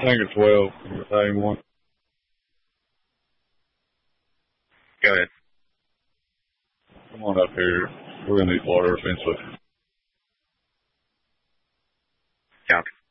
think it's 12. Battalion 1. Go ahead. Come on up here. We're in these water essentially. Copy.